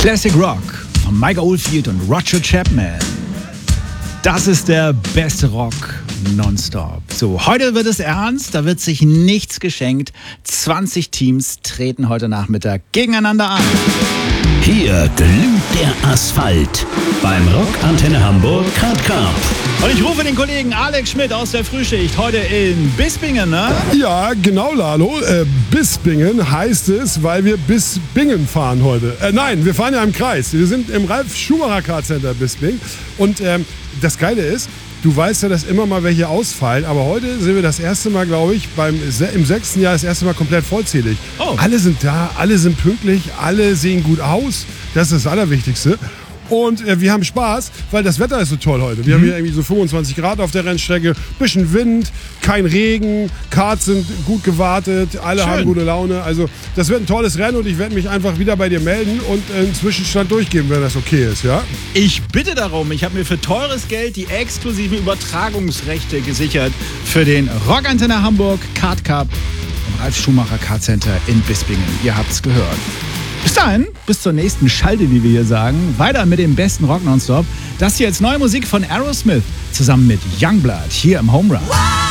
Classic Rock von Mike Oldfield und Roger Chapman. Das ist der beste Rock nonstop. So, heute wird es ernst, da wird sich nichts geschenkt. 20 Teams treten heute Nachmittag gegeneinander an. Hier glüht der Asphalt beim Rock Antenne Hamburg Kart Cup. Und ich rufe den Kollegen Alex Schmidt aus der Frühschicht heute in Bispingen, ne? Ja, genau, Lalo. Bispingen heißt es, weil wir bis Bingen fahren heute. Nein, wir fahren ja im Kreis. Wir sind im Ralf-Schumacher-Kart-Center Bisping. Und das Geile ist, du weißt ja, dass immer mal welche ausfallen, aber heute sind wir das erste Mal, glaube ich, im 6. Jahr das erste Mal komplett vollzählig. Oh. Alle sind da, alle sind pünktlich, alle sehen gut aus. Das ist das Allerwichtigste. Und wir haben Spaß, weil das Wetter ist so toll heute. Wir haben hier irgendwie so 25 Grad auf der Rennstrecke, bisschen Wind, kein Regen, Karts sind gut gewartet, alle haben gute Laune. Also das wird ein tolles Rennen und ich werde mich einfach wieder bei dir melden und einen Zwischenstand durchgeben, wenn das okay ist, ja? Ich bitte darum, ich habe mir für teures Geld die exklusiven Übertragungsrechte gesichert für den Rock Antenne Hamburg Kart Cup im Ralf Schumacher Kart Center in Bispingen. Ihr habt's gehört. Bis dahin, bis zur nächsten Schalte, wie wir hier sagen. Weiter mit dem besten Rock nonstop. Das hier jetzt neue Musik von Aerosmith zusammen mit Youngblood hier im Home Run.